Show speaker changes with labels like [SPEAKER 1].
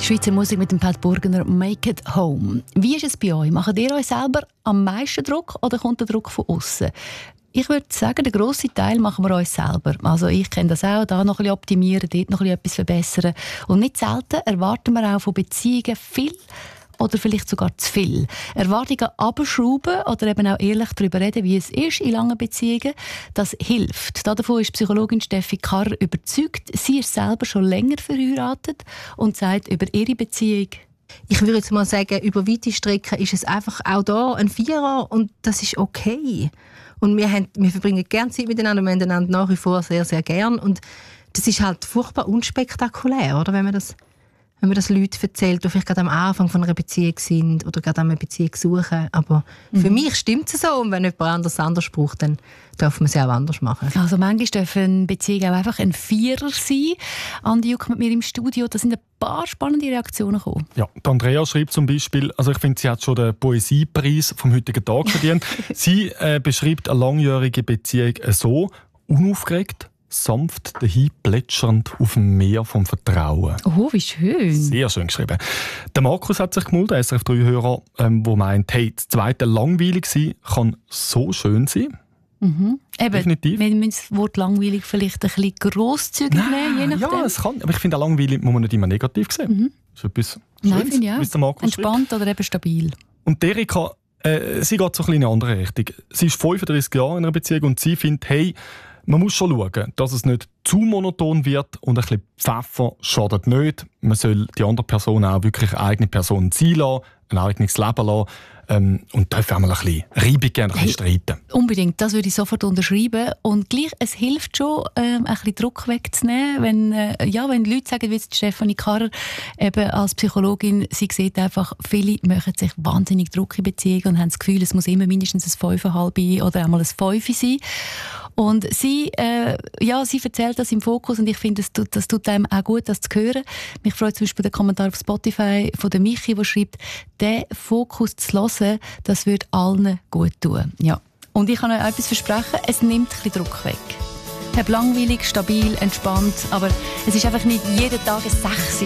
[SPEAKER 1] Schweizer Musik mit dem Pat Burgener, «Make it home». Wie ist es bei euch? Macht ihr euch selber am meisten Druck oder kommt der Druck von außen? Ich würde sagen, den grossen Teil machen wir uns selber. Also ich kenne das auch, da noch ein bisschen optimieren, dort noch ein bisschen etwas verbessern. Und nicht selten erwarten wir auch von Beziehungen viel oder vielleicht sogar zu viel. Erwartungen abschrauben oder eben auch ehrlich darüber reden, wie es ist in langen Beziehungen, das hilft. Davon ist Psychologin Steffi Karrer überzeugt. Sie ist selber schon länger verheiratet und sagt über ihre Beziehung:
[SPEAKER 2] Ich würde jetzt mal sagen, über weite Strecken ist es einfach auch da ein Vierer und das ist okay. Und wir verbringen gerne Zeit miteinander, wir haben einander nach wie vor sehr, sehr gern. Und das ist halt furchtbar unspektakulär, oder? Wenn man das Leuten erzählt, die vielleicht gerade am Anfang von einer Beziehung sind oder gerade eine Beziehung suchen. Aber für mich stimmt es so. Und wenn jemand anders braucht, dann darf man es auch anders machen.
[SPEAKER 1] Also manchmal dürfen Beziehungen auch einfach ein Vierer sein. Andi Juck mit mir im Studio, da sind ein paar spannende Reaktionen gekommen.
[SPEAKER 3] Ja, die Andrea schreibt zum Beispiel, also ich finde, sie hat schon den Poesiepreis vom heutigen Tag verdient. Sie beschreibt eine langjährige Beziehung so: unaufgeregt, sanft dahin plätschernd auf dem Meer vom Vertrauen.
[SPEAKER 1] Oh, wie schön.
[SPEAKER 3] Sehr schön geschrieben. Der Markus hat sich gemeldet, der SRF3-Hörer, der meint, hey, das zweite langweilig sein kann so schön sein.
[SPEAKER 1] Mhm. Eben,
[SPEAKER 3] Definitiv.
[SPEAKER 1] wir müssen das Wort langweilig vielleicht ein bisschen grosszügig nehmen, je nachdem.
[SPEAKER 3] Ja, es kann. Aber ich finde, auch langweilig muss man nicht immer negativ sehen.
[SPEAKER 1] Mhm.
[SPEAKER 3] Das ist etwas
[SPEAKER 1] Nein,
[SPEAKER 3] Schönes,
[SPEAKER 1] finde ich auch.
[SPEAKER 3] wie es der Markus
[SPEAKER 1] Entspannt
[SPEAKER 3] schreibt.
[SPEAKER 1] oder eben stabil.
[SPEAKER 3] Und Erika, sie geht so ein bisschen in eine andere Richtung. Sie ist 35 Jahre in einer Beziehung und sie findet, hey, man muss schon schauen, dass es nicht zu monoton wird und ein bisschen Pfeffer schadet nicht. Man soll die andere Person auch wirklich eine eigene Person sein lassen, ein eigenes Leben lassen. Und darf auch mal ein bisschen Reibung geben, ein bisschen streiten.
[SPEAKER 1] Unbedingt, das würde ich sofort unterschreiben. Und gleich, es hilft schon, ein bisschen Druck wegzunehmen, wenn Leute sagen, wie jetzt Stefanie Karrer, eben als Psychologin, sie sieht einfach, viele machen sich wahnsinnig Druck in Beziehungen und haben das Gefühl, es muss immer mindestens ein 5,5 oder einmal ein 5 sein. Und sie erzählt das im Fokus und ich finde, das tut einem auch gut, das zu hören. Mich freut zum Beispiel der Kommentar auf Spotify von der Michi, der schreibt, den Fokus zu hören, das würde allen gut tun. Ja. Und ich kann euch etwas versprechen, es nimmt ein bisschen Druck weg. Langweilig, stabil, entspannt, aber es ist einfach nicht jeden Tag ein 6